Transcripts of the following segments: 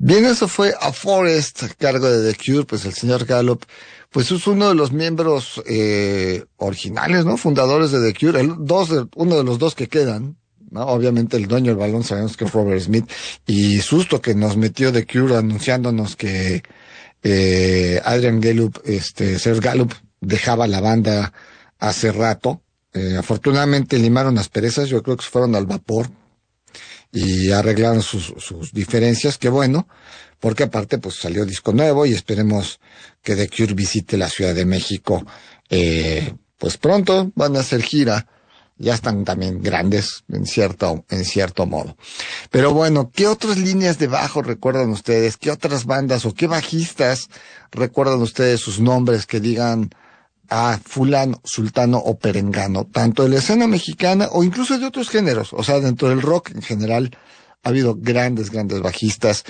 Bien, eso fue A Forest, a cargo de The Cure. Pues el señor Gallup, pues es uno de los miembros originales, ¿no? Fundadores de The Cure, uno de los dos que quedan, ¿no? Obviamente el dueño del balón sabemos que es Robert Smith, y susto que nos metió The Cure anunciándonos que Adrian Gallup, Serge Gallup, dejaba la banda hace rato. Afortunadamente limaron las perezas, yo creo que se fueron al vapor y arreglaron sus diferencias, que bueno, porque aparte pues salió disco nuevo y esperemos que The Cure visite la Ciudad de México, pues pronto. Van a hacer gira, ya están también grandes en cierto modo. Pero bueno, ¿qué otras líneas de bajo recuerdan ustedes? ¿Qué otras bandas o qué bajistas recuerdan ustedes sus nombres que digan a fulano, sultano o perengano, tanto de la escena mexicana o incluso de otros géneros? O sea, dentro del rock en general ha habido grandes bajistas.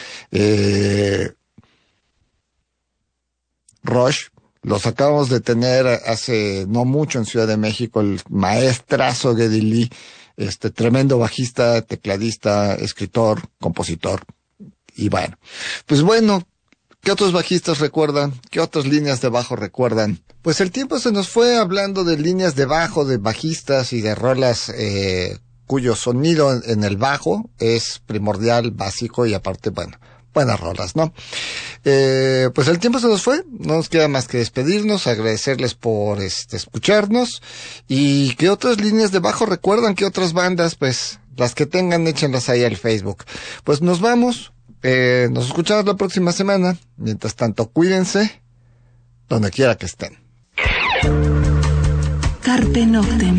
Rush, los acabamos de tener hace no mucho en Ciudad de México, el maestrazo Geddy Lee, tremendo bajista, tecladista, escritor, compositor. Y bueno, pues bueno, ¿qué otros bajistas recuerdan? ¿Qué otras líneas de bajo recuerdan? Pues el tiempo se nos fue hablando de líneas de bajo, de bajistas y de rolas cuyo sonido en el bajo es primordial, básico y aparte, bueno, buenas rolas, ¿no? Pues el tiempo se nos fue, no nos queda más que despedirnos, agradecerles por escucharnos. ¿Y qué otras líneas de bajo recuerdan? ¿Qué otras bandas? Pues las que tengan, échenlas ahí al Facebook. Pues nos vamos. Nos escuchamos la próxima semana. Mientras tanto, cuídense donde quiera que estén. Carpe Noctem.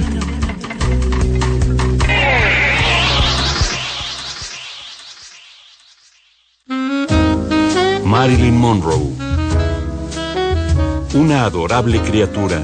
Marilyn Monroe, una adorable criatura.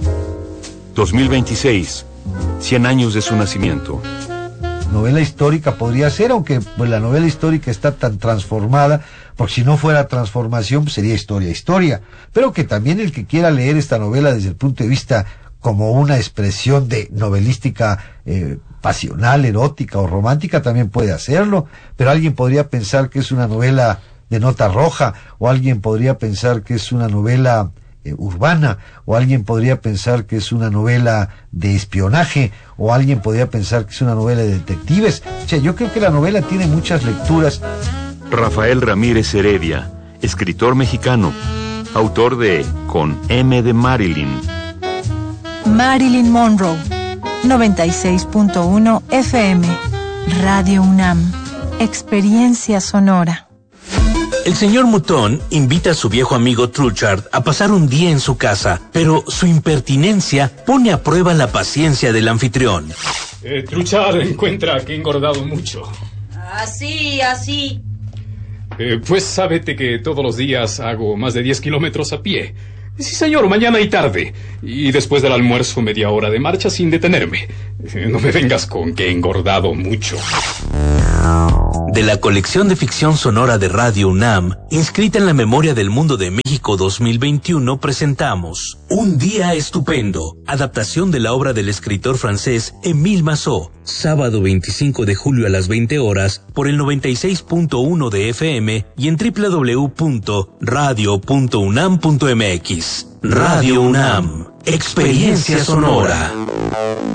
2026, 100 años de su nacimiento. Novela histórica podría ser, aunque pues la novela histórica está tan transformada, porque si no fuera transformación pues sería historia, pero que también el que quiera leer esta novela desde el punto de vista como una expresión de novelística pasional, erótica o romántica también puede hacerlo, pero alguien podría pensar que es una novela de nota roja, o alguien podría pensar que es una novela urbana, o alguien podría pensar que es una novela de espionaje, o alguien podría pensar que es una novela de detectives. O sea, yo creo que la novela tiene muchas lecturas. Rafael Ramírez Heredia, escritor mexicano, autor de Con M de Marilyn. Marilyn Monroe, 96.1 FM, Radio UNAM, experiencia sonora. El señor Mouton invita a su viejo amigo Truchard a pasar un día en su casa, pero su impertinencia pone a prueba la paciencia del anfitrión. Truchard encuentra que he engordado mucho. Así. Pues sábete que todos los días hago más de 10 kilómetros a pie. Sí, señor, mañana y tarde. Y después del almuerzo, media hora de marcha sin detenerme. No me vengas con que he engordado mucho. De la colección de ficción sonora de Radio UNAM, inscrita en la Memoria del Mundo de México 2021, presentamos Un día estupendo, adaptación de la obra del escritor francés Émile Massot, sábado 25 de julio a las 20 horas, por el 96.1 de FM y en www.radio.unam.mx. Radio UNAM, experiencia sonora.